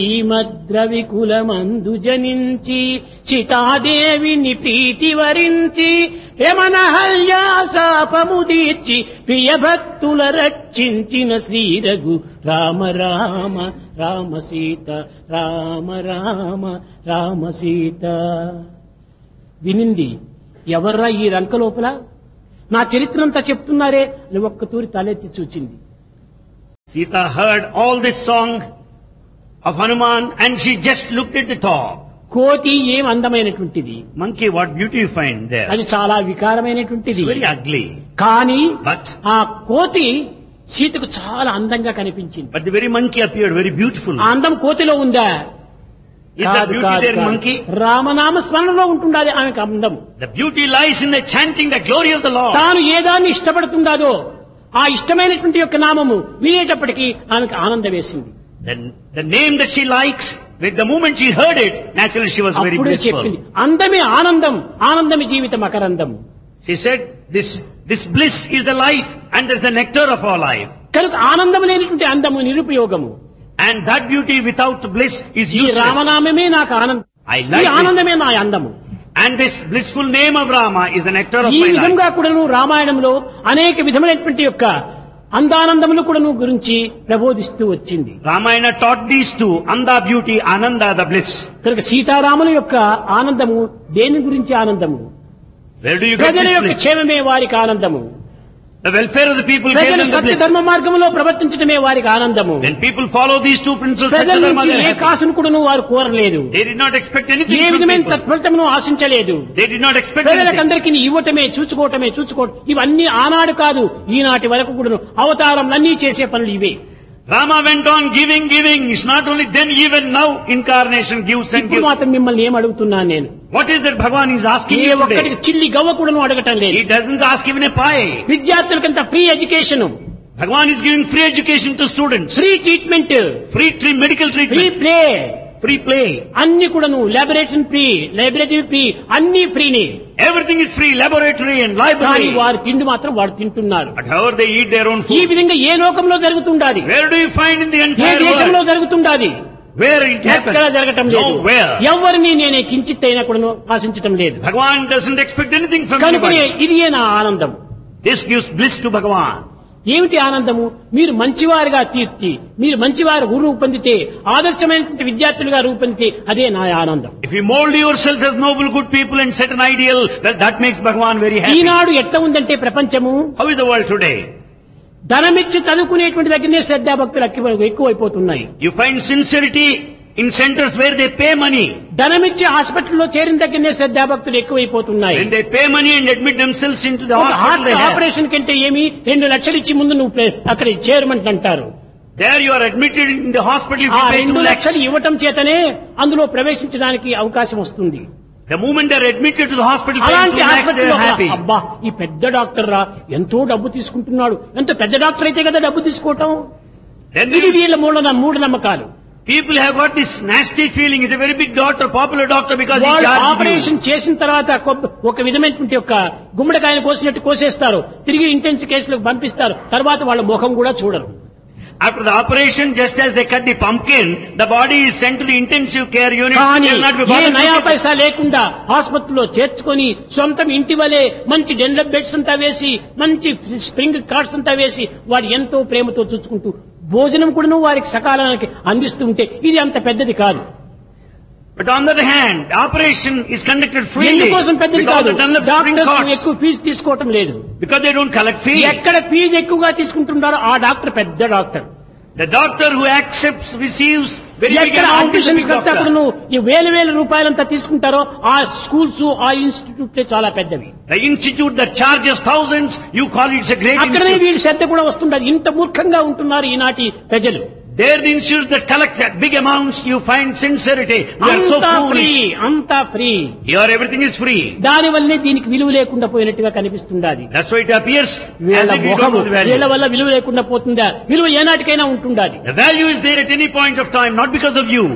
శ్రీమద్రవికులమందు జనించి సీతాదేవిని ప్రీతి వరించి యమనహల్యాశాపముదీర్చి ప్రియభక్తుల రక్షించిన శ్రీరఘు రామ రామ రామ సీత రామ రామ రామ సీత. వినింది ఎవర్రా ఈ రంక లోపల, నా చరిత్రంతా చెప్తున్నారే అని ఒక్క తూరి తలెత్తి చూచింది. Sita heard all this song of Hanuman and she just looked at the top. కోతి ఏం అందమైనటువంటిది, Monkey, what beauty you find there. అది చాలా వికారమైనటువంటిది. It's very ugly. కానీ But ఆ కోతి సీతకు చాలా అందంగా కనిపించింది. the very monkey appeared very beautiful. ఆ అందం కోతిలో ఉందా? Is that beauty there in monkey? రామనామ స్మరణలో ఉంటుండాలి ఆమెకు అందం. The beauty lies in the chanting the glory of the Lord. తాను ఏదాన్ని ఇష్టపడుతుందాదో ఆ ఇష్టమైనటువంటి యొక్క నామము వినేటప్పటికీ ఆమెకు ఆనందం వేసింది. Then the name that she likes, with the moment she heard it, naturally she was very అప్పుడే blissful. చెప్పింది, అందమే ఆనందం, ఆనందమే జీవితం అకరందం. She said, this bliss is the life and there's the nectar of our life. కనుక ఆనందం లేనటువంటి అందము నిరుపయోగము. And that beauty without bliss is ఈ useless. రామనామమే నాకు ఆనందం, I like ఈ this. ఆనందమే నా అందము. And this blissful name of Rama is the nectar of ఈ my life. విధంగా కూడాను రామాయణంలో అనేక విధమైనటువంటి యొక్క అందానందములు కూడాను గురించి ప్రబోధిస్తూ వచ్చింది. Ramayana taught these two, Anda beauty, Ananda the bliss. కనుక సీతారాముల యొక్క ఆనందము దేని గురించి ఆనందము? Where do you get ప్రజల this యొక్క bliss? క్షేమమే వారికి ఆనందము. The welfare of the people gave ప్రజలు them the సత్య bliss. ధర్మ మార్గంలో ప్రవర్తించటమే వారికి ఆనందము. When people follow these two principles, ప్రజల Satya Dharma, నుంచి they ఏ are happy. కాసును కూడాను వారు కోరలేదు. They did not expect A anything from విధమైన people. తత్ఫలితమును ఆశించలేదు. They did not expect anything. ప్రజలకందరికీ ఇవ్వటమే చూసుకోవటమే ఇవన్నీ ఆనాడు కాదు, ఈనాటి వరకు కూడాను అవతారంలన్నీ చేసే పనులు ఇవే. Rama went on giving. It's not only then, even now, incarnation gives and ఇప్పుడు gives. మాత్రం మిమ్మల్ని ఏం అడుగుతున్నాను నేను? What is that Bhagavan is asking A you ఒక్కడికి today? చిల్లి గవ్వ కూడాను అడగటం లేదు. He doesn't ask even a pie. విద్యార్థులకంత free education, Bhagavan is giving free education to students. Free treatment, Medical free treatment. Play, Free play. అన్ని కూడాను laboratory free, అన్ని ఫ్రీనే. Everything is free. Laboratory and కానీ library. వారు తిండి మాత్రం వాడు తింటున్నారు. But however they eat their own ఈ food. విధంగా ఏ లోకంలో జరుగుతుండాది? Where do you find in the A entire దేశంలో world? జరుగుతుండాది? Where it happens? ఎక్కడ జరగటం లేదు. Nowhere. ఎవరిని నేనే కించిత్ అయినా కూడాను ఆశించటం లేదు. Bhagavan doesn't expect anything from కనుకనే anybody. ఇదియే నా ఆనందం. This gives bliss to Bhagavan. ఏమిటి ఆనందము? మీరు మంచివారుగా తీర్చి, మీరు మంచివారు రూపొందితే, ఆదర్శమైనటువంటి విద్యార్థులుగా రూపొందితే అదే నా ఆనందం. If you mold yourself as noble, good people and set an ideal, well, that makes Bhagavan very happy. ఈనాడు ఎట్లా ఉందంటే ప్రపంచము, How is the world today? ధనమిచ్చి చదువుకునేటువంటి దగ్గరనే శ్రద్ధాభక్తులు ఎక్కువైపోతున్నాయి. You find sincerity in centers where they pay money. ధనమిచ్చి హాస్పిటల్లో చేరిన దగ్గరనే శ్రద్ధాభక్తులు ఎక్కువైపోతున్నాయి. When they pay money and admit themselves into the ఒక hospital, heart they have. Operation కంటే ఏమి 2 లక్షలు ఇచ్చి ముందు నువ్వు అక్కడ చేరమంట అంటారు. There you are admitted in the hospital if ఆ you pay 2 2 lakhs. లక్షలు ఇవ్వటం చేతనే అందులో ప్రవేశించడానికి అవకాశం వస్తుంది. The moment they are admitted to the hospital, paying 2 అలాంటి lakhs, they ఆసుపత్రిలో are happy. అబ్బా ఈ పెద్ద డాక్టర్ రా ఎంతో డబ్బు తీసుకుంటున్నాడు, ఎంత పెద్ద డాక్టర్ అయితే కదా డబ్బు తీసుకోవటం. Then ఇది they- వీళ్ళ మూఢనమ్మకాలు. people have got this nasty feeling. He's a very big doctor, popular doctor because he వాళ్ళు charges you. ఆపరేషన్ చేసిన తర్వాత ఒక విధమైనటువంటి ఒక గుమ్మడికాయను కోసినట్టు కోసేస్తారు, తిరిగి ఇంటెన్సివ్ కేసులకు పంపిస్తారు, తర్వాత వాళ్ళ ముఖం కూడా చూడరు. After the operation, just as they cut the pumpkin, the body is sent to the intensive care unit. కానీ They will not be A bothered నయా to get- పైసా లేకుండా ఆసుపత్రిలో చేర్చుకొని సొంతం ఇంటి వలె మంచి డెన్లప్ బెడ్స్ అంతా వేసి, మంచి స్ప్రింగ్ కార్డ్స్ అంతా వేసి వాడు ఎంతో ప్రేమతో చూసుకుంటూ భోజనం కూడాను వారికి సకాలానికి అందిస్తూ ఉంటే ఇది అంత పెద్దది కాదు. But on the other hand, the operation is conducted freely ఎందుకోసం పెద్దది because కాదు? the Dunlop spring doctors cards, ఎక్కువ ఫీజు తీసుకోవటం లేదు. because they don't collect fee. ఎక్కడ ఫీజు ఎక్కువగా తీసుకుంటున్నారో ఆ డాక్టర్ పెద్ద doctor. The doctor who accepts, receives very big ఎక్కడ amount is a admission big కడితే అప్పుడు doctor. నువ్వు ఈ వేల రూపాయలంతా తీసుకుంటారో ఆ స్కూల్స్ ఆ ఇన్స్టిట్యూట్లే చాలా పెద్దవి. The institute that charges thousands, you call it a great అక్కడనే institute. వీళ్ళు శ్రద్ధ కూడా వస్తుంటారు. ఇంత మూర్ఖంగా ఉంటున్నారు ఈనాటి ప్రజలు. There the institutes that collect big amounts, you find sincerity. We are so అంతా ఫ్రీ, foolish. అంతా free. Here everything is free. దాని వల్లే దీనికి విలువ లేకుండా పోయినట్టుగా కనిపిస్తుండాది. That's why it appears వీళ్ళ as if you don't మొహము know the value. వీళ్ళ వల్ల విలువ లేకుండా పోతుందా? విలువ ఏనాటికైనా ఉంటుండాది. The value is there at any point of time, not because of you.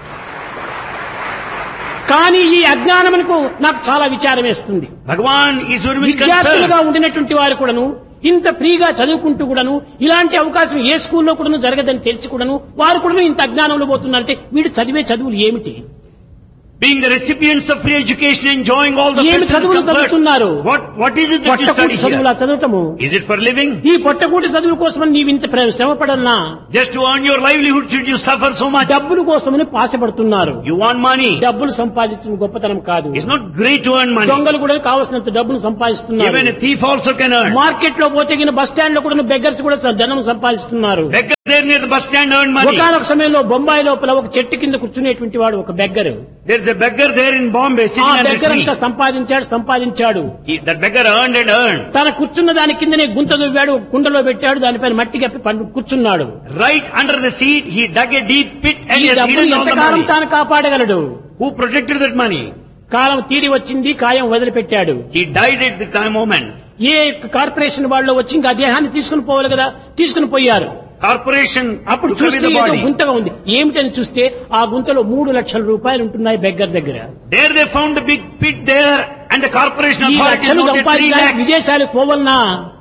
కానీ ఈ అజ్ఞానమునకు నాకు చాలా విచారం వేస్తుంది. Bhagavan is very much విద్యార్థులుగా concerned. ఉండినటువంటి వారు కూడాను ఇంత ఫ్రీగా చదువుకుంటూ కూడాను ఇలాంటి అవకాశం ఏ స్కూల్లో కూడాను జరగదని తెలిసి కూడాను వారు కూడాను ఇంత అజ్ఞానంలో పోతున్నారంటే వీడు చదివే చదువులు ఏమిటి? Being the recipients of free education, enjoying all the ఏమి చదువులు చదువుతున్నారు? What is it that you study చదువులా here? చదవటము Is it for living? ఈ పొట్టకూటి చదువుల కోసమని నీవు ఇంత శ్రమ పడాలనా? Just to earn your livelihood should you suffer so much? డబ్బుల కోసమని పాశపడుతున్నారు. You want money. డబ్బులు సంపాదించడం గొప్పతనం కాదు. It's not great to earn money. దొంగలు కూడా కావాల్సినంత డబ్బును సంపాదిస్తున్నారు. Even a thief also can earn. Market లో పోతే బస్ స్టాండ్ లో కూడా బెగ్గర్స్ కూడా ధనం సంపాదిస్తున్నారు. Beggars there near the bus stand earn money. ఒకనొక సమయంలో బొంబాయి లోపల ఒక చెట్టు కింద కూర్చునేటువంటి వాడు ఒక beggar. There's a beggar there in Bombay ఆ sitting under a beggar tree. అంతా సంపాదించాడు. That beggar earned and earned. తన కూర్చున్న దాని కిందనే గుంత దువ్వాడు, కుండలో పెట్టాడు, దానిపైన మట్టి కప్పి కూర్చున్నాడు. Right under the seat, he dug a deep pit and ఈ he has డబ్బులు hidden all the ఎంతకాలం money. తాను కాపాడగలడు? Who protected that money? కాలం తీరి వచ్చింది, కాయం వదిలిపెట్టాడు. He died at the time moment. A corporation వాళ్ళు వచ్చి ఇంకా దేహాన్ని తీసుకుని పోవాలి కదా, తీసుకుని పోయారు. Corporation అప్పుడు took away చూస్తే the ఏదో body. గుంతగా ఉంది. ఏమిటని చూస్తే ఆ గుంతలో 3 లక్షల రూపాయలు ఉంటున్నాయి బెగ్గర్ దగ్గర. There they found a big pit there and the corporation ఈ authorities లక్షలు noted 3 సంపాదించాలి, lakhs. విదేశాలకు పోవలనా,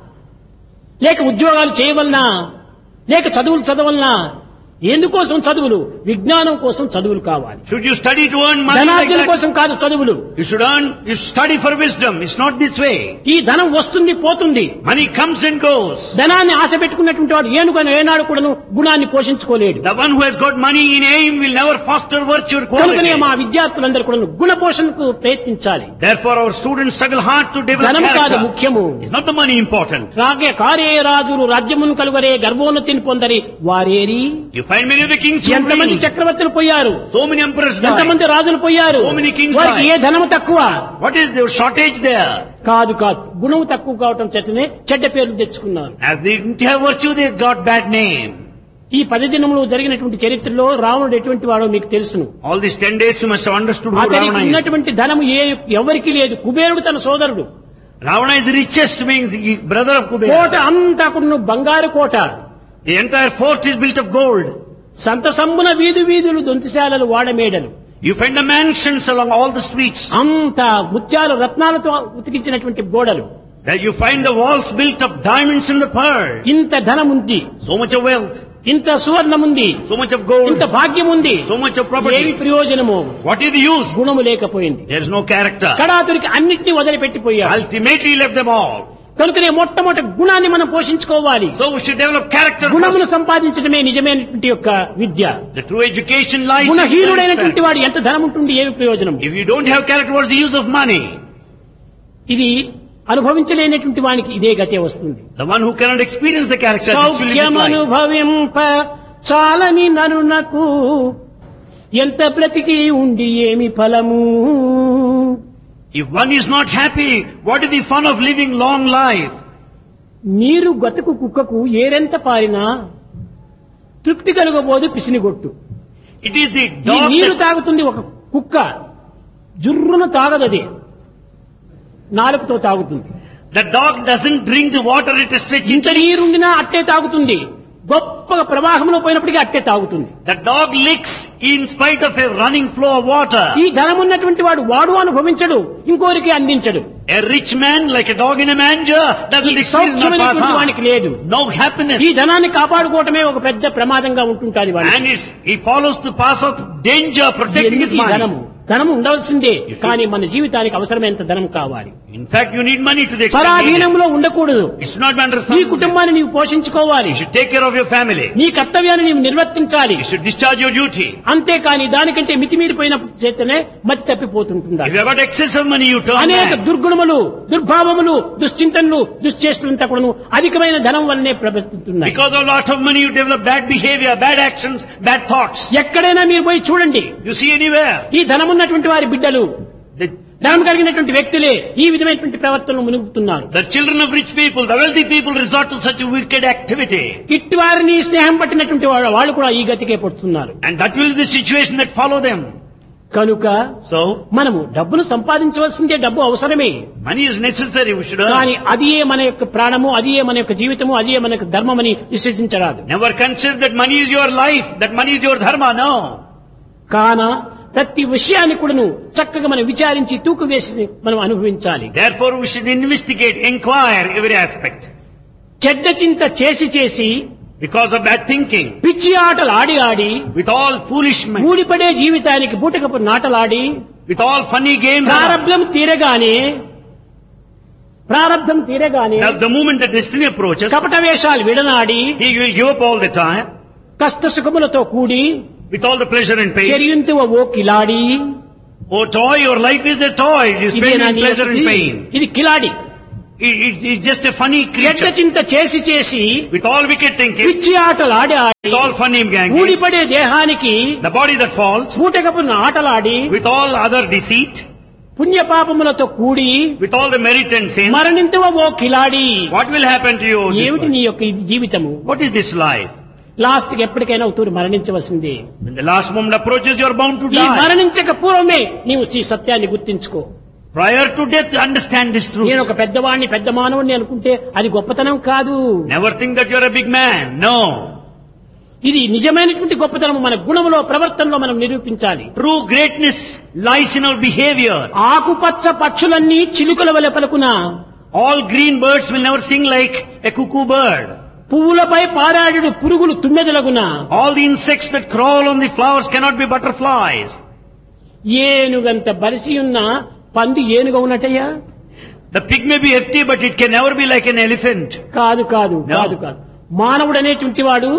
లేక ఉద్యోగాలు చేయవలనా, లేక చదువులు చదవలనా? ఎందుకోసం చదువులు? విజ్ఞానం కోసం చదువులు కావాలి. Should you study to earn money like ధనార్జన that? కోసం కాదు చదువులు. You should study for wisdom. It's not this way. ఈ ధనం వస్తుంది పోతుంది. Money comes and goes. ధనాన్ని ఆశ పెట్టుకున్నటువంటి వాడు ఏనాడు కూడాను గుణాన్ని పోషించుకోలేడు. The one who has got money in aim will never foster virtue or కనుకనే quality. మా విద్యార్థులందరూ కూడాను గుణ పోషణకు ప్రయత్నించాలి. Therefore our students struggle hard to develop ధనం కాదు character. ముఖ్యము. It's not the money important. రాగే కారే రాజులు రాజ్యమును కలుగరే గర్భోన్నతిని పొందరి వారేరి. You find many of the kings who ఎంతమంది reign. చక్రవర్తులు పోయారు, So many emperors ఎంతమంది died. రాజులు పోయారు. So many kings వారికి ఏ died. ధనము తక్కువ? What is the shortage there? కాదు గుణం తక్కువ కావటం చేతనే చెడ్డ పేర్లు తెచ్చుకున్నారు. As they didn't have virtue, they got bad name. ఈ 10 దినములు జరిగినటువంటి చరిత్రలో రావణుడు ఎటువంటి వాడో మీకు తెలుసును. All these 10 days you must have understood who అతనికి Ravana is. ఉన్నటువంటి ధనము ఎవరికి లేదు. కుబేరుడు తన సోదరుడు. Ravana is the richest, means he brother of Kota Kubera. అంతా కూడా బంగారు కోట. The entire fort is built of gold. సంత సంబున వీధులు దొంతిశాలలు వాడమేడలు. You find the mansions along all the streets. అంత ముత్యాలు రత్నాలతో ఉతికించినటువంటి గోడలు. There you find the walls built of diamonds and the pearl. ఇంత ధనం ఉంది, So much of wealth, ఇంత సువర్ణం ఉంది, so much of gold, ఇంత భాగ్యం ఉంది. so much of ఏమి property. ప్రయోజనము? What is the use? గుణము లేకపోయింది. There is no character. కడాతురికి అన్నిటినీ వదిలిపెట్టిపోయారు. Ultimately left them all. కనుకనే మొట్టమొదటి గుణాన్ని మనం పోషించుకోవాలి. So we should develop character గుణమును first. సంపాదించడమే నిజమైనటువంటి యొక్క విద్య. The true education lies in గుణహీనుడైనటువంటి character. వాడు ఎంత ధనం ఉంటుంది, ఏమి ప్రయోజనం? If you don't have character, what's the use of money? ఇది అనుభవించలేనటువంటి వానికి ఇదే గతే వస్తుంది. The one who cannot experience the character, this will be life. సౌఖ్యమనుభవింప చాలని నరునకు ఎంత బ్రతికి ఉండి ఏమి ఫలము? If one is not happy, what is the fun of living long life? నీరు గతుకు కుక్కకు ఏరెంత పారినా తృప్తి కలుగబోదు పిసినిగొట్టు. It is the ఈ dog నీరు that, తాగుతుంది ఒక కుక్క, జుర్రున తాగదది, నాలుగుతో తాగుతుంది. the dog doesn't drink the water, it stretches ఇంత its legs. నీరుండినా అట్టే తాగుతుంది. గొప్ప ప్రవాహంలో పోయినప్పటికీ అట్టే తాగుతుంది. The dog licks in spite of a running flow of water. ఈ ధనం ఉన్నటువంటి వాడు అనుభవించడు, ఇంకోరికి అందించడు. A rich man, like a dog in a manger, doesn't experience not pass సౌఖ్యమైనటువంటి on. వానికి లేదు. No happiness. ఈ ధనాన్ని కాపాడుకోవటమే ఒక పెద్ద ప్రమాదంగా ఉంటుంటాది వాడికి. And he follows the path of danger, protecting his ఎందుకు ఈ money. ధనము ఉండవలసిందే, కానీ మన జీవితానికి అవసరమైనంత ధనం కావాలి. In fact, you need money to the extent needed. పరాధీనంలో ఉండకూడదు. It's not under నీ some. కుటుంబాన్ని నీవు పోషించుకోవాలి. You should take care of your family. నీ కర్తవ్యాన్ని నీవు నిర్వర్తించాలి. You should discharge your duty. అంతేకాని దానికంటే మితిమీరిపోయిన చేతనే మతి తప్పిపోతుంటుందా. If you have got excess of money, you turn అనేక back. దుర్గుణములు, దుర్భావములు, దుశ్చింతనలు, దుశ్చేష్టలంతా కూడా అధికమైన ధనం వల్లనే ప్రవర్తిస్తున్నాయి. Because of a lot of money, you develop bad behavior, bad actions, bad thoughts. ఎక్కడైనా మీరు పోయి చూడండి, You see anywhere. ఈ ధనమున్నటువంటి వారి బిడ్డలు, The, ధనం కలిగినటువంటి వ్యక్తులే ఈ విధమైనటువంటి ప్రవర్తనలు మునుగుతున్నారు. the children of rich people, the wealthy people resort to such a wicked activity. ఇట్టి వారిని స్నేహం పట్టినటువంటి వాళ్ళు కూడా ఈ గతికే పడుతున్నారు. And that will be the situation that follow them. కనుక So, మనము డబ్బును సంపాదించవలసిందే, డబ్బు అవసరమే. money is necessary, we should కానీ earn. అది ఏ మన యొక్క ప్రాణము, అది ఏ మన యొక్క జీవితము, అది ఏ మన యొక్క ధర్మమని విశ్వసించరాదు. Never consider that money is your life, that money is your dharma, no. కాన ప్రతి విషయాన్ని కూడాను చక్కగా మనం విచారించి తూకు వేసి మనం అనుభవించాలి. Therefore, we should investigate, inquire every aspect. చెడ్డ చింత చేసి చేసి because of bad thinking, పిచ్చి ఆటలు ఆడి ఆడి with all foolish men, ఊడిపడే జీవితానికి బూటకపు నాటలాడి with all funny games, ప్రారబ్ధం తీరగానే now the moment the destiny approaches, కపట వేషాలు విడనాడి he will give up all the time, కష్ట సుఖములతో కూడి with all the pleasure and pain. చెరియుంతువ oh కిలాడి. Oh toy, your life is a toy, you spend in pleasure and pain. ఇది కిలాడి. It's just a funny చెడ్డ creature, చింత చేసి చేసి with all wicked thinking, పిచ్చి ఆటలు ఆడి ఆడి with all funny gang, ఊడిపడే దేహానికి the body that falls, బూటకపు ఆటలాడి with all other deceit, పుణ్యపాపములతో కూడి with all the merit and sin. మరణింతువ oh కిలాడి. What will happen to you? ఏమిటి నీ యొక్క ఇది జీవితము? What is this life? Last కి ఎప్పటికైనా అవుతూ మరణించవలసిందే. When the last moment approaches, you are bound to ఈ die. మరణించక పూర్వమే నీవు ఈ సత్యాన్ని గుర్తించుకో. Prior to death, understand this truth. నేను ఒక పెద్దవాణ్ణి పెద్ద మానవుడిని అనుకుంటే అది గొప్పతనం కాదు. Never think that you are a big man. No. ఇది నిజమైనటువంటి గొప్పతనం మన గుణములో ప్రవర్తనలో మనం నిరూపించాలి. True greatness lies in our behavior. ఆకుపచ్చ పక్షులన్నీ చిలుకల వలె పలుకునా, All green birds will never sing like a cuckoo bird. పువ్వులపై పారాడు పురుగులు తుమ్మెదలగునా, All the insects that crawl on the flowers cannot be butterflies. ఏనుగంత బలిసి ఉన్న పంది ఏనుగ ఉన్నట్టయ్యా? The pig may be hefty, but it can never be like an elephant. కాదు కాదు No. కాదు కాదు. మానవుడు అనేటువంటి వాడు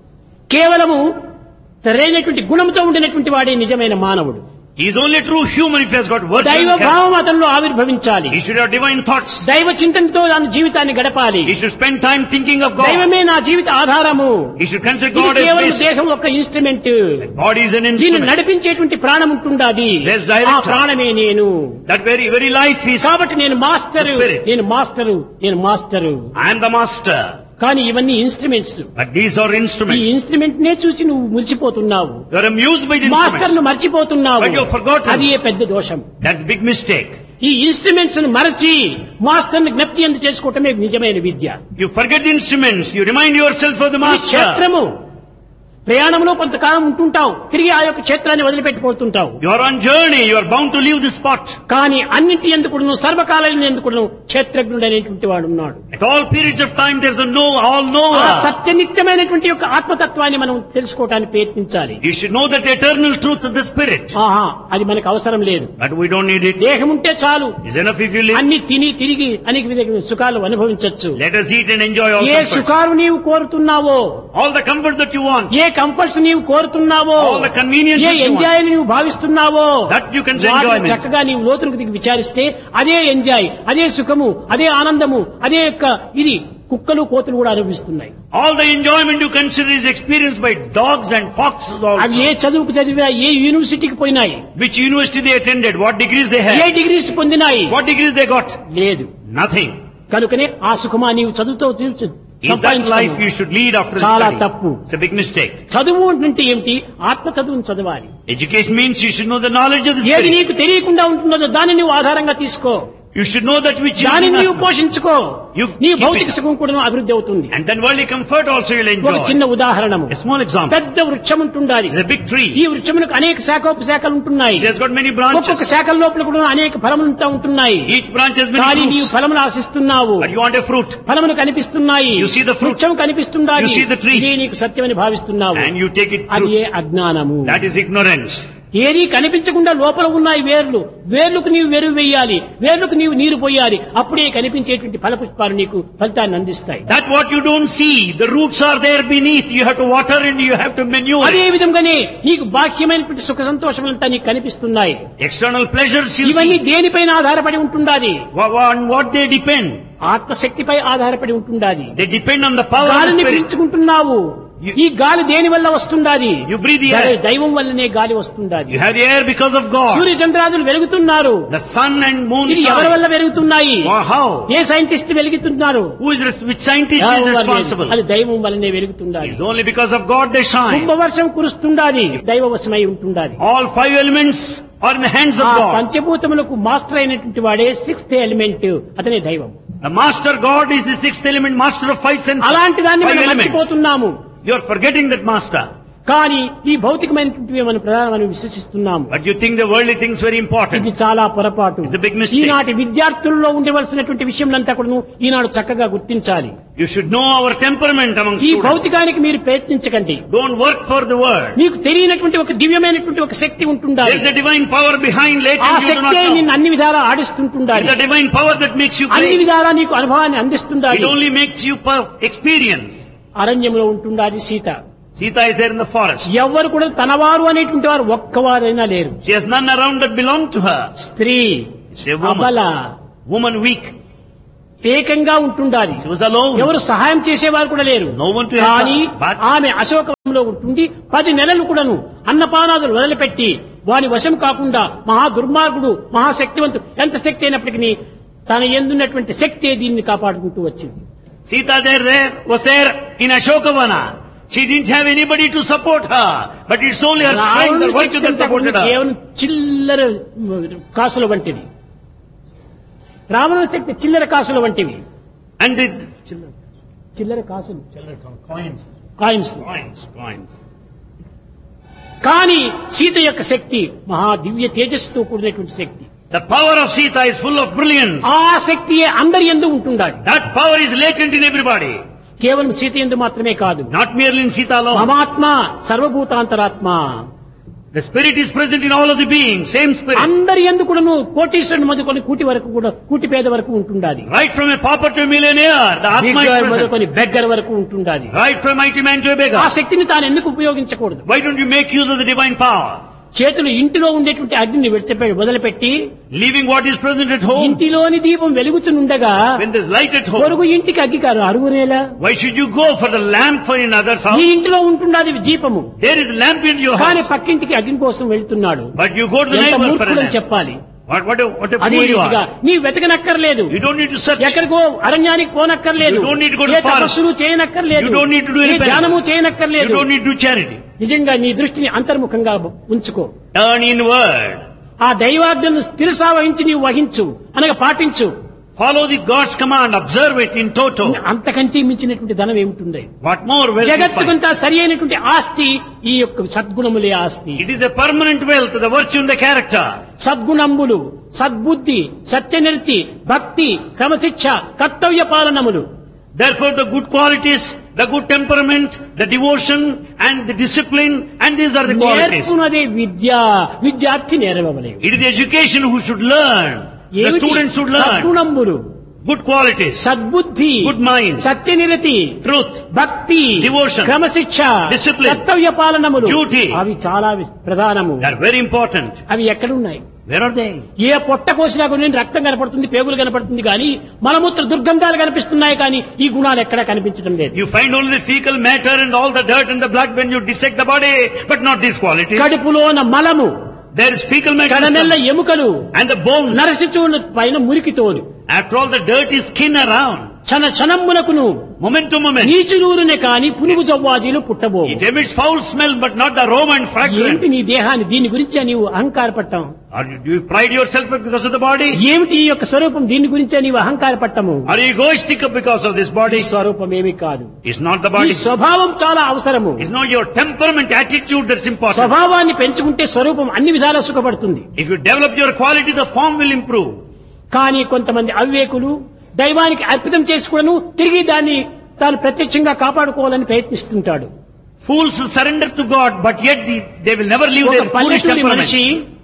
కేవలము సరైనటువంటి గుణంతో ఉండినటువంటి వాడే నిజమైన మానవుడు. He is only true human if he has got virtue దైవ and character. భావం అతనిలో ఆవిర్భవించాలి. He should have divine thoughts. దైవ చింతనతో తన జీవితాన్ని గడపాలి. He should spend time thinking of God. దైవమే నా జీవిత ఆధారము. He should consider ఇది God as కేవలం basis. దేహం ఒక ఇన్స్ట్రుమెంట్. Body is an దీన్ని instrument. నడిపించేటువంటి ప్రాణం ఉంటుండాది. There's director. ఆ ప్రాణమే నేను. That very life is. కాబట్టి నేను మాస్టరు, The spirit. నేను master. I am the master. కానీ ఇవన్నీ ఇన్స్ట్రుమెంట్స్. But these are ఈ instruments. ఇన్స్ట్రుమెంట్ నే చూసి నువ్వు మురిచిపోతున్నావు. You are amused by the master instruments. ను మర్చిపోతున్నావు. But you have forgotten. అది ఏ పెద్ద దోషం. That's a big mistake. ఈ ఇన్స్ట్రుమెంట్స్ ను మరచి మాస్టర్ ని జ్ఞప్తి ఎందు చేసుకోవటమే నిజమైన విద్య. You forget the instruments. You remind yourself of the ఇది master. క్షేత్రము. ప్రయాణంలో కొంతకాలం ఉంటుంటావు, తిరిగి ఆ యొక్క క్షేత్రాన్ని వదిలిపెట్టిపోతుంటావు. You are on journey. You are bound to leave the spot. కానీ అన్నింటి ఎందుకును సర్వకాలం ఎందుకును క్షేత్రజ్ఞుడు అనేటువంటి వాడు ఉన్నాడు. At all periods of time, there is a all ఆ knower. సత్యనిత్యమైనటువంటి యొక్క ఆత్మతత్వాన్ని మనం తెలుసుకోవడానికి ప్రయత్నించాలి. You should know that eternal truth of the spirit. ఆహా, అది మనకు అవసరం లేదు. But we don't need it. దేహం ఉంటే చాలు, It's enough if you live. అన్ని తిరిగి అనేక విధమైన సుఖాలు అనుభవించవచ్చు. Let us eat and enjoy all A comforts. సుఖాలు నీవు కోరుతున్నావో, All the comfort that you want. A comforts నీవు కోరుతున్నావో, All the conveniences A you want. Enjoy నీవు భావిస్తున్నావో, That you can వాటిని enjoy. చక్కగా నీవు లోతులకు దిగి విచారిస్తే అదే ఎంజాయ్, అదే సుఖము, అదే ఆనందము, అదే యొక్క ఇది కుక్కలు కోతులు కూడా అనుభవిస్తున్నాయి. All the enjoyment you consider is experienced by dogs and foxes అవి also. ఏ చదువుకు చదివినా, ఏ యూనివర్సిటీకి పోయినాయి, Which university they attended, what degrees they A had, degrees పొందినాయి, what degrees they got. లేదు. Nothing. కనుకనే ఆ సుఖమా నీవు చదువుతో Is that life you should lead after చాలా study? తప్పు. It's a big mistake. చదువు అంటే ఏమిటి? ఆత్మ చదువును చదవాలి. Education means you should know the knowledge of the ఏది spirit. నీకు తెలియకుండా ఉంటున్నదో దాన్ని నువ్వు ఆధారంగా తీసుకో. You should know that which దాన్ని is నీవు enough. పోషించుకో. You నీ keep భౌతిక it. సుఖం కూడా అభివృద్ధి అవుతుంది. And then worldly comfort also you'll ఒక enjoy. చిన్న ఉదాహరణము, A small example. పెద్ద వృక్షం ఉంటుండాలి. It's a big tree. ఈ వృక్షమునకు అనేక శాఖోపశాఖలు ఉంటున్నాయి. It has got many ఒక్కొక్క branches. శాఖల లోపల కూడా అనేక ఫలములు ఉంటున్నాయి. Each branch has కానీ many నీవు fruits. ఫలములు ఆశిస్తున్నావు. But you want a fruit. ఫలములు కనిపిస్తున్నాయి. You see the fruit. వృక్షం కనిపిస్తుండాలి. You see the tree. ఇదే నీకు సత్యమని భావిస్తున్నావు. And you take it అది fruit. ఏ అజ్ఞానము. That is ignorance. ఏది కనిపించకుండా లోపల ఉన్నాయి వేర్లు. వేర్లకు నీవు వెరువు వేయాలి, వేర్లకు నీవు నీరు పోయాలి. అప్పుడే కనిపించేటువంటి ఫలపుష్పాలు నీకు ఫలితాన్ని అందిస్తాయి. That what you don't see, the roots are there beneath. You have to water and you have to manure అదే it. విధంగానే నీకు బాహ్యమైనటువంటి సుఖ సంతోషములంతా నీకు కనిపిస్తున్నాయి. External pleasures you ఇవన్నీ see. దేనిపైన ఆధారపడి ఉంటుండాది? On what they depend? ఆత్మశక్తిపై ఆధారపడి ఉంటుండాది. They depend on the power of the గాలిని spirit. పీల్చుకుంటున్నావు. ఈ గాలి దేని వల్ల వస్తుండాది? You breathe the air. దైవం వల్లనే గాలి వస్తుండాది. You have the air because of God. Surya చంద్రాదులు వెలుగుతున్నారు. The sun and moon ఇది ఎవరి shine. వల్ల వెలుగుతున్నాయి? How? A scientist వెలుగుతున్నారు? Which scientist is responsible? అది దైవం వల్లనే వెలుగుతుండాలి. It's only because of God they shine. కుంభవర్షం కురుస్తుండాది, దైవవశమై ఉంటుండాది. All 5 elements are in the hands of ఆ God. పంచభూతములకు master అయినటువంటి వాడే 6th ఎలిమెంట్, అతనే దైవం. The master God is the 6th element, master of 5 senses. అలాంటి దాన్ని 5 మనం elements. మర్చిపోతున్నాము. You are forgetting that master. కానీ ఈ భౌతికమైనటువంటివి మనం ప్రధానమని విశ్వసిస్తున్నాము. But you think the worldly things very important. ఇది చాలా పొరపాటు. It's a big mistake. ఈనాటి విద్యార్థుల్లో ఉండవలసినటువంటి విషయంలంతా కూడా ఈనాడు చక్కగా గుర్తించాలి. You should know our temperament among ఈ students. భౌతికానికి మీరు ప్రయత్నించకండి. Don't work for the world. నీకు తెలియనటువంటి ఒక దివ్యమైనటువంటి ఒక శక్తి ఉంటుండాలి. There is a divine power behind latent ఆ you do not శక్తే know. నిన్ను అన్ని విధాలా ఆడిస్తుంటుండాలి. It's a divine power that makes you అన్ని great. విధాలా నీకు అనుభవాన్ని అందిస్తుండాలి. It only makes you experience. అరణ్యంలో ఉంటుండాలి Sita. Sita is there in the forest. ఎవ్వరు కూడా తనవారు అనేటువంటి వారు ఒక్కవారైనా లేరు. She has none around that belong to her. స్త్రీ She a woman. అబల Woman weak. ఏకంగా ఉంటుండాలి. She was alone. ఎవరు సహాయం చేసేవారు కూడా లేరు. No one to help కానీ her. But ఆమె అశోకంలో ఉంటుండి 10 నెలలు కూడాను అన్నపానాదులు వదిలిపెట్టి వాని వశం కాకుండా మహా దుర్మార్గుడు మహాశక్తివంతుడు ఎంత శక్తి అయినప్పటికీ తన ఎందున్నటువంటి శక్తే దీన్ని కాపాడుకుంటూ వచ్చింది. Sita was there in Ashokavana. She didn't have anybody to support her, but it's only her strength and virtue that supported her. కేవలం చిల్లర కాసుల వంటిది. రావణ శక్తి చిల్లర కాసుల వంటివి. And the చిల్లర కాసులు coins. కాయిన్స్. కానీ సీత యొక్క శక్తి మహా దివ్య తేజస్సుతో కూడినటువంటి శక్తి. The power of Sita is full of brilliance. ఆ శక్తియే అందరి యందు ఉంటుండాలి. That power is latent in everybody. కేవలం సీత యందు మాత్రమే కాదు. Not merely in Sita alone. మమాత్మ సర్వభూతాంతరాత్మ. The spirit is present in all of the beings. Same spirit. అందరి యందు కూడాను కోటీశ్వరుని మొదలుకొని కూటి వరకు కూడా కూటి పేద వరకు ఉంటుండాలి. Right from a pauper to a millionaire, the Atma is present. మొదలుకొని బెగ్గర్ వరకు ఉంటుండాలి. Right from a mighty man to a ఆ beggar. శక్తిని తాను ఎందుకు ఉపయోగించకూడదు? Why don't you make use of the divine power? చేతులు ఇంటిలో ఉండేటువంటి అగ్నిని వదిలిపెట్టి Leaving what is present at home. ఇంటిలోని దీపం వెలుగుతుండగా When there's light at home, పొరుగు ఇంటికి అగ్గి కాదు అరుగునేలా. why should you go for the lamp for in others' ఈ house? ఇంటిలో ఉంటుండది దీపము. There is lamp in your కానీ house, పక్కింటికి అగ్ని కోసం వెళ్తున్నాడు. but you go to the ఎంత neighbor for a మూర్ఖులని lamp. చెప్పాలి. What a అదే fool you రీతిగా are. నీ వెతకనక్కర్లేదు. You don't need to search. ఎక్కడికో అరణ్యానికి పోనక్కర్లేదు. You don't need to go to ఏ తపస్సులు చేయనక్కర్లేదు. You don't need to do any ఏ ధ్యానము penance. You చేయనక్కర్లేదు. don't need to do charity. నిజంగా నీ దృష్టిని అంతర్ముఖంగా ఉంచుకో. Turn inward. ఆ దైవాజ్ఞను స్థిరసా వహించి నీవు వహించు అనగా పాటించు. Follow the God's command. Observe it in toto. అంతకంటే మించినటువంటి ధనం ఏమిటి? What more wealth is fine? జగత్తుకంతా సరి అయినటువంటి ఆస్తి ఈ యొక్క సద్గుణములే ఆస్తి. It is a permanent wealth, the virtue and the character. సద్గుణములు, సద్బుద్ధి, సత్యనిరతి, భక్తి, క్రమశిక్ష, కర్తవ్య పాలనములు. Therefore the good qualities, the good temperament, the devotion and the discipline, and these are the qualities. నేర్పునదే విద్య. విద్యార్థి నేర్వవలే. It is the education who should learn. The students should learn. సద్గుణములు, Good qualities, సద్బుద్ధి, good mind, సత్యనిరతి, truth, భక్తి, devotion, క్రమశిక్ష, discipline, కర్తవ్య పాలనములు, duty. అవి చాలా ప్రధానము. they are very important. అవి ఎక్కడున్నాయి? Where are they? ఏ పొట్ట కోసినా కొన్ని రక్తం కనపడుతుంది, పేగులు కనపడుతుంది, కానీ మలమూత్ర దుర్గంధాలు కనిపిస్తున్నాయి, కానీ ఈ గుణాలు ఎక్కడా కనిపించడం లేదు. You find only the fecal matter and all the dirt and the blood when you dissect the body, but not these qualities. కడుపులోన మలము, There is fecal matter కడనెల్ల ఎముకలు, and the bones. నరసిచూడు పైన మురికితోలు, After all, the dirt is skin around. క్షణమునకును Moment to moment. నీచునూరునే కాని పునుగు జవ్వాజీలు పుట్టబో. It emits foul smell, but not the aroma and fragrance. ఏమిటి నీ దేహాన్ని దీని గురించే నీవు అహంకారపట్టం? Or do you pride yourself because of the body? ఏమిటి ఈ యొక్క స్వరూపం దీని గురించే నీవు అహంకారపట్టము? Are you egoistic because of this ఈ body? స్వరూపం ఏమీ కాదు. It's not the ఈ body. స్వభావం చాలా అవసరము. It's not your temperament, attitude that's important. స్వభావాన్ని పెంచుకుంటే స్వరూపం అన్ని విధాలా సుఖపడుతుంది. If you develop your quality, the form will improve. కానీ కొంతమంది అవివేకులు దైవానికి అర్పితం చేసుకోవడం తిరిగి దాన్ని తాను ప్రత్యక్షంగా కాపాడుకోవాలని ప్రయత్నిస్తుంటాడు. Fools surrender to God, but yet they will never leave ఒక their foolish పల్లెటూరి temperament. మనిషి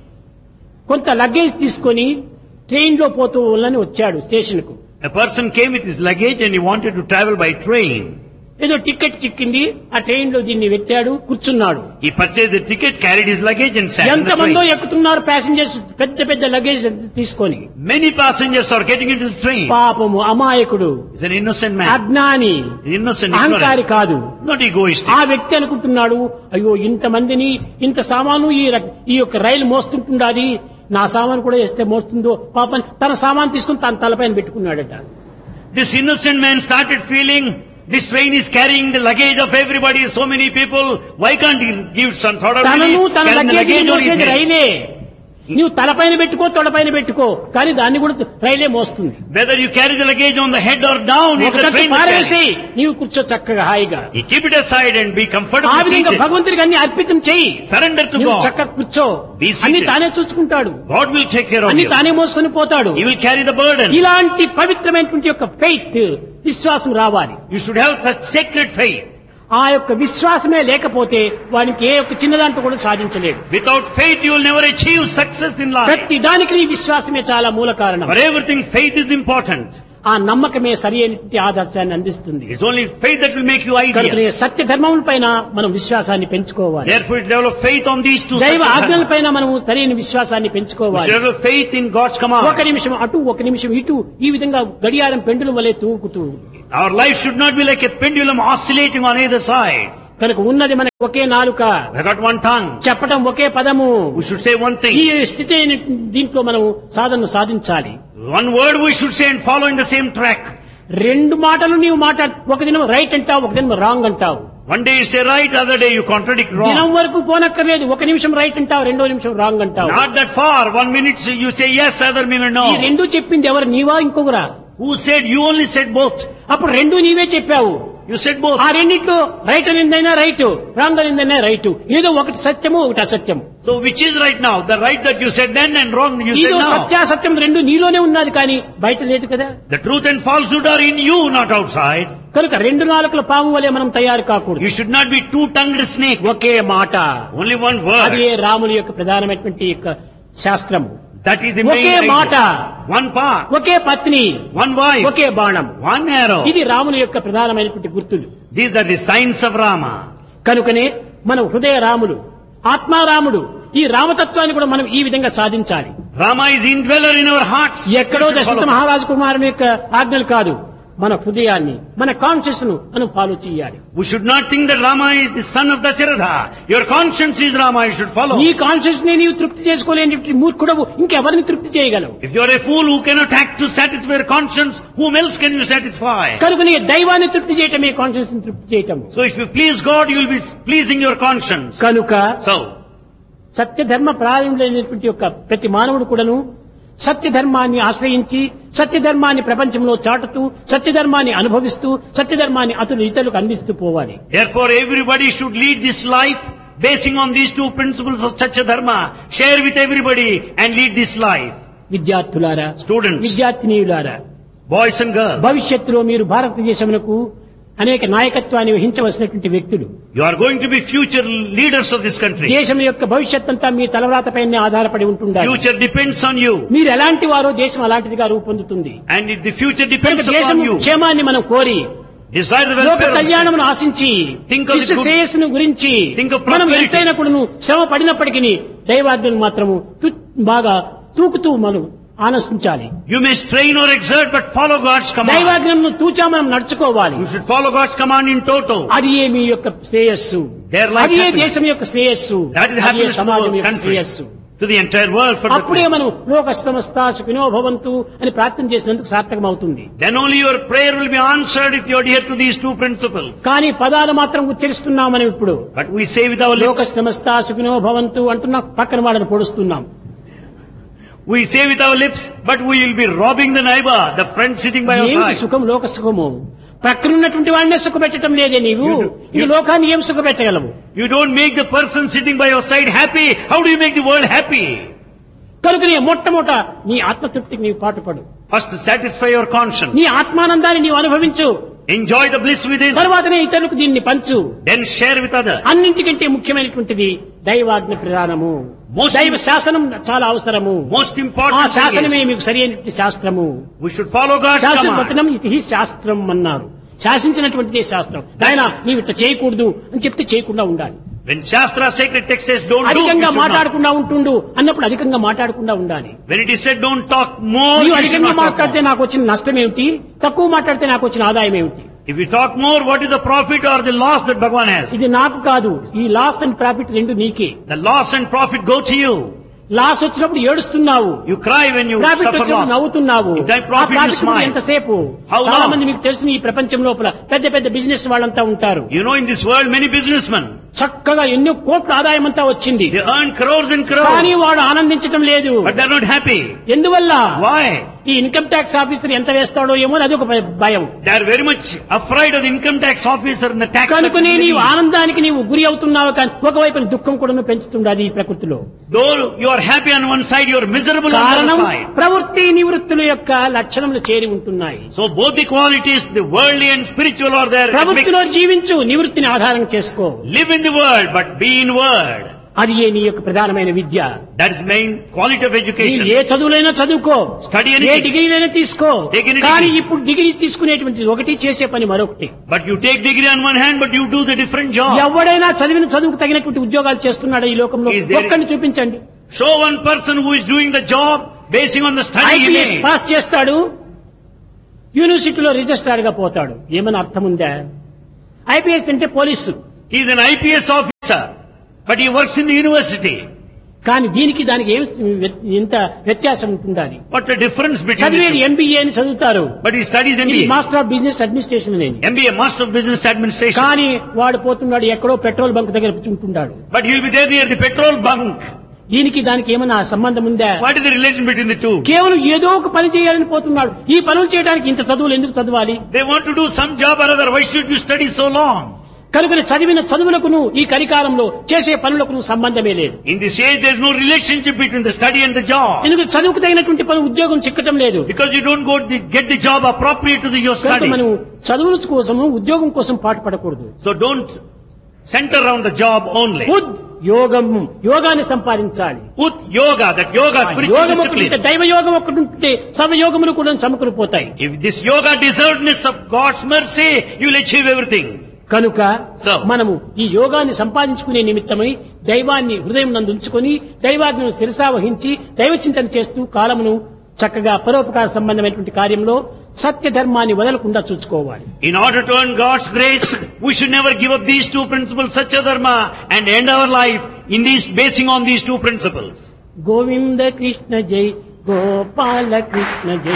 కొంత లగేజ్ తీసుకొని ట్రైన్ లో పోతూ వాళ్ళని వచ్చాడు స్టేషన్ కు. A person came with his luggage and he wanted to travel by train. ఏదో టికెట్ చిక్కింది, ఆ ట్రైన్ లో దీన్ని పెట్టాడు, కూర్చున్నాడు. He purchased the ticket, carried his luggage and sat in the ఎంతమందో train. ఎక్కుతున్నారు ప్యాసింజర్స్ పెద్ద పెద్ద లగేజ్ తీసుకొని. Many passengers are getting into the train. పాపము అమాయకుడు, He's an innocent man. అజ్ఞాని, Innocent, అహంకారి ignorant. కాదు. Not egoistic. ఆ వ్యక్తి అనుకుంటున్నాడు, అయ్యో ఇంతమందిని ఇంత సామాను ఈ యొక్క రైలు మోస్తుంటుండాది, నా సామాను కూడా వేస్తే మోస్తుందో పాపం. తన సామాను తీసుకుని తన తలపైన పెట్టుకున్నాడట. This innocent man started feeling, this train is carrying the luggage of everybody, so many people. Why can't he give some sort of తనను relief? తన Carrying the luggage luggage on his మోసేది head. రైలే, నీవు తలపైన పెట్టుకో తొడపైన పెట్టుకో కానీ దాన్ని కూడా రైలే మోస్తుంది. Whether you carry the luggage on the head or down, it's the train that పారేసి carries. నీవు కూర్చో చక్కగా హాయిగా. You keep it aside and be ఆ comfortably విధంగా seated. భగవంతుడికి అన్ని అర్పితం చెయ్యి. Surrender to నువ్వు God. చక్కగా కూర్చో, Be seated. అన్ని తానే చూసుకుంటాడు, God will take care of అన్ని you. తానే మోసుకొని పోతాడు. He will carry the burden. ఇలాంటి పవిత్రమైనటువంటి యొక్క ఫెయిత్ విశ్వాసం రావాలి. You should have such sacred faith. ఆ యొక్క విశ్వాసమే లేకపోతే వానికి ఏ ఒక్క చిన్న దాంట్లో కూడా సాధించలేడు. Without faith, you will never achieve success in life. ప్రతి దానికి నీ విశ్వాసమే చాలా మూల కారణం. For everything, faith is important. ఆ నమ్మకమే సరి అయినటువంటి ఆదర్శాన్ని అందిస్తుంది. It's only faith that will make you కనుక ideal. సత్య ధర్మముల పైన మనం విశ్వాసాన్ని పెంచుకోవాలి. Therefore, develop faith on these two. దైవ Satya ఆజ్ఞల dharma. పైన మనం సరైన విశ్వాసాన్ని We పెంచుకోవాలి. should develop faith in God's command. ఒక నిమిషం అటు ఒక నిమిషం ఇటు ఈ విధంగా గడియారం పెండుల వలె తూగుతూ Our life should not be like a pendulum oscillating on either side. కనుక ఉన్నది మనకి ఒకే నాలుక, We have got one tongue. చెప్పటం ఒకే పదము. We should say one ఈ thing. స్థితి అయిన దీంట్లో మనం సాధన సాధించాలి. One word we should say and follow in the same track. రెండు మాటలు నీవు ఒక దినం రైట్ అంటావు, ఒక దినం రాంగ్ అంటావు. One day you say right, other day you contradict దినం wrong. వరకు పోనక్కర్లేదు, ఒక నిమిషం రైట్ అంటావు, రెండో నిమిషం రాంగ్ అంటావు. Not that far. 1 minute you say yes, other minute ఈ no. రెండు చెప్పింది ఎవరు, నీవా ఇంకొకరా? Who said? You only said both. అప్పుడు రెండు నీవే చెప్పావు. You said both. ఆ రెండింటిలో రైట్ అనిందైనా రైట్, రాంగ్ అనిందైనా రైట్. ఏదో ఒకటి సత్యము ఒకటి అసత్యం. So which is right now? The right that you said then and wrong you said ఇదో now. సత్యాసత్యం రెండు నీలోనే ఉన్నది కానీ బయట లేదు కదా. The truth and falsehood are in you, not outside. కనుక రెండు నాలుకల పాము వలె మనం తయారు కాకూడదు. You should not be two-tongued snake. ఒకే మాట, Only one అది word. రాముని యొక్క ప్రధానమైనటువంటి యొక్క శాస్త్రము. That is the okay main మాట, language. One part. ఒకే పత్ని, One wife. ఒకే బాణం. One arrow. ఇది రాముని యొక్క ప్రధానమైనటువంటి గుర్తులు. These are the signs of Rama. కనుకనే మనం హృదయ రాముడు, ఆత్మారాముడు, ఈ రామతత్వాన్ని కూడా మనం ఈ విధంగా సాధించాలి. Rama is indweller in our hearts. ఎక్కడో We should దశరథ follow. మహారాజు కుమారుని యొక్క ఆజ్ఞలు కాదు, మన హృదయాన్ని, మన కాన్షియస్ ను మనం ఫాలో చేయాలి. We should not think that Rama is the son of Dasharatha. Your conscience is Rama, you should follow. నీ కాన్షియస్ ని నీవు తృప్తి చేసుకోలేని మూర్ఖుడవు ఇంకెవరిని తృప్తి చేయగలవు? If you are a fool who cannot act to satisfy your conscience, whom else can you satisfy? కనుక నీ దైవాన్ని తృప్తి చేయటమే కాన్షియస్ ని తృప్తి చేయటం. So if you please God, you will be pleasing your conscience. కనుక So, సత్యధర్మ ప్రారంభమైనటువంటి యొక్క ప్రతి మానవుడు కూడాను సత్యధర్మాన్ని ఆశ్రయించి సత్యధర్మాన్ని ప్రపంచంలో చాటుతూ సత్యధర్మాన్ని అనుభవిస్తూ సత్యధర్మాన్ని ఇతరులకు అందిస్తూ పోవాలి. therefore everybody should lead this life basing on these two principles of Satya Dharma. Share with everybody and lead this life. విద్యార్థులారా, Students, విద్యార్థినీయులారా, boys and girls, భవిష్యత్తులో మీరు భారతదేశమునకు అనేక నాయకత్వాన్ని వహించవలసినటువంటి వ్యక్తులు. you are going to be future leaders of this country. దేశం యొక్క భవిష్యత్ అంతా మీ తలవ్రాతపైనే ఆధారపడి ఉంటుండాలి. Future depends on you. మీరు ఎలాంటి వారో దేశం అలాంటిదిగా రూపొందుతుంది. And if the future కనుక depends దేశం upon you, క్షేమాన్ని మనం కోరి desire the లోక welfare of the కళ్యాణమును ఆశించి Think of the విశ్వ good- శ్రేయస్సును గురించి Think of మనం prosperity. ఎంతైనా కూడాను శ్రమ పడినప్పటికీ దైవాజ్ఞను మాత్రము బాగా తూకుతూ మనం ఆనందించాలి. You may strain or exert, but follow God's command. దైవాజ్ఞను తూచా మనం నడుచుకోవాలి. You should follow God's command in toto. అది ఏ మీ యొక్క శ్రేయస్సు, Their life అది ఏ happiness. దేశం యొక్క శ్రేయస్సు, That is అది ఏ happiness to సమాజం our యొక్క country, శ్రేయస్సు. to the entire world for అప్పుడే the మనం లోక సమస్త సుఖినో భవంతు అని ప్రార్థన చేసినందుకు సార్థకం అవుతుంది. Then only your prayer will be answered if you adhere to these two principles. కానీ పదాలు మాత్రం ఉచ్చరిస్తున్నాం మనం ఇప్పుడు. But we say with our లోక lips, సమస్త సుఖినో భవంతు అంటున్నాం, పక్కన వాళ్ళని పొడుస్తున్నాం. we say with our lips, but we will be robbing the neighbor, the friend sitting by your ఏమిటి side. సుఖం, లోక సుఖము? ప్రక్కనున్నటువంటి వాడినే సుఖపెట్టడం లేదే నీవు. ఈ లోకాన్ని ఏం సుఖపెట్టగలవు? You don't make the person sitting by your side happy. How do you make the world happy? కనుక నీ మొట్టమొదట నీ ఆత్మతృప్తికి నీవు పాటుపడు. First, satisfy your conscience. నీ ఆత్మానందాన్ని నీవు అనుభవించు. Enjoy the bliss within. తర్వాతనే ఇతరులకు దీన్ని పంచు. Then share with others. అన్నింటికంటే ముఖ్యమైనటువంటిది దైవాజ్ఞ ప్రధానము. దైవ శాసనం చాలా అవసరము. Most ఆ important శాసనమే thing is, మీకు సరి అయినటువంటి శాస్త్రము. we should follow God's శాసన command. వచనం ఇది శాస్త్రం అన్నారు. శాసించినటువంటిదే శాస్త్రం. ఆయన నీవు ఇట్లా చేయకూడదు అని చెప్తే చేయకుండా ఉండాలి. When Shastra sacred text says don't do, you అధికంగా should not. మాట్లాడకుండా ఉంటుండు అన్నప్పుడు అధికంగా మాట్లాడకుండా ఉండాలి. When it is said don't talk more, నీవు you should అధికంగా not talk మాట్లాడితే more. నాకు వచ్చిన నష్టం ఏమిటి, తక్కువ మాట్లాడితే నాకు వచ్చిన ఆదాయం ఏమిటి? If you talk more, what is the profit or the loss that Bhagavan has? ఇది నాకు కాదు, ఈ లాస్ అండ్ ప్రాఫిట్ రెండు నీకే. The loss and profit go to you. Loss వచ్చినప్పుడు ఏడుస్తున్నావు, You cry when you profit suffer వచ్చినప్పుడు loss. నవ్వుతున్నావు. If that ఆ profit you ప్రాఫిట్ smile. ఎంతసేపు? How చాలా long? మంది మీకు తెలుసు ఈ ప్రపంచం లోపల పెద్ద పెద్ద బిజినెస్ వాళ్ళంతా ఉంటారు. You know, in this world, many businessmen, చక్కగా ఎన్నో కోట్ల ఆదాయం అంతా వచ్చింది, they earn crores and కానీ crores, వాడు ఆనందించడం లేదు. but they're not happy. ఎందువల్ల? Why? ఈ ఇన్కమ్ ట్యాక్స్ ఆఫీసర్ ఎంత వేస్తాడో ఏమో అని అది ఒక భయం. They're very much afraid of the income tax officer and the tax. కనుకనే authority. నీవు ఆనందానికి నీవు గురి అవుతున్నావు, కానీ ఒకవైపు దుఃఖం కూడా పెంచుతుండదు ఈ ప్రకృతిలో. Though you are happy on one side, you are miserable on the కారణం other side. ప్రవృత్తి నివృత్తుల యొక్క లక్షణములు చేరి ఉంటున్నాయి. So both the qualities, the worldly and spiritual, are there. ప్రవృత్తిలో జీవించు, నివృత్తిని ఆధారం చేసుకో. Live in the world, but be in word. అది ఏ నీ యొక్క ప్రధానమైన విద్య. That is main quality of నీవు education. ఏ చదువులైనా చదువుకో, Study ఏ anything. డిగ్రీలైనా తీసుకో, Take any కానీ degree. ఇప్పుడు డిగ్రీ తీసుకునేటువంటిది ఒకటి, చేసే పని మరొకటి. But you take degree on one hand, but you do the different job. ఎవడైనా చదివిన చదువుకు తగినటువంటి ఉద్యోగాలు చేస్తున్నాడా ఈ లోకంలో? Is there- ఒక్కడిని చూపించండి. Show one person who is doing the job basing on the study he IPS made. Pass చేస్తాడు, యూనివర్సిటీలో రిజిస్ట్రార్ గా పోతాడు. ఏమైనా అర్థం ఉందా? ఐపీఎస్ అంటే police, He is an IPS officer, but he works in the university. కానీ దీనికి దానికి ఏం ఇంత వ్యత్యాసం ఉంటుండాలి? What a difference between చదివేది the two. ఎంబీఏ అని చదువుతారు, But he studies ఇది MBA. Master of business administration అని. MBA, Master of Business Administration. కానీ వాడు పోతున్నాడు ఎక్కడో పెట్రోల్ బంక్ దగ్గర కూర్చుంటున్నాడు. But he will be there near the petrol bunk. దీనికి దానికి ఏమైనా సంబంధం ఉందా? What is the relation between the two? కేవలం ఏదో ఒక పని చేయాలని పోతున్నాడు. ఈ పనులు చేయడానికి ఇంత చదువులు ఎందుకు చదవాలి? They want to do some job or other. Why should you study so long? కనుక చదివిన చదువులకును ఈ కలికాలంలో చేసే పనులకును సంబంధమే లేదు. In this age, there is no relationship between the study and the job. ఎందుకంటే చదువుకు తగినటువంటి పని ఉద్యోగం చిక్కటం లేదు. Because you don't get the job appropriate to your కనుక study. మనం చదువుల కోసము ఉద్యోగం కోసం పాటుపడకూడదు. So don't center around the job only. ఉద్ యోగం, యోగాన్ని సంపాదించాలి. Ut yoga, that yoga, spiritual యోగం ఒకటి ఉంటే, discipline. దైవ యోగం ఒకటి ఉంటే సర్వయోగములు కూడా సమకూరిపోతాయి. If this yoga deservedness of God's mercy, you will achieve everything. కనుక So, మనము ఈ యోగాన్ని సంపాదించుకునే నిమిత్తమై దైవాన్ని హృదయం నందు ఉంచుకొని దైవాజ్ఞను శిరసావహించి దైవ చింతన చేస్తూ కాలమును చక్కగా పరోపకార సంబంధమైనటువంటి కార్యంలో సత్య ధర్మాన్ని వదలకుండా చూసుకోవాలి. in order to earn God's grace, we should never give up these two principles, Satya Dharma, and end our life in these, basing on these two principles. Govinda Krishna జై, గోపాల కృష్ణ జై.